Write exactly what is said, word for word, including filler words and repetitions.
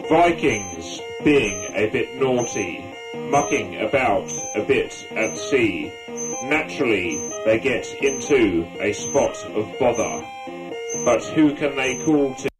Vikings being a bit naughty, mucking about a bit at sea. Naturally, they get into a spot of bother. But who can they call to?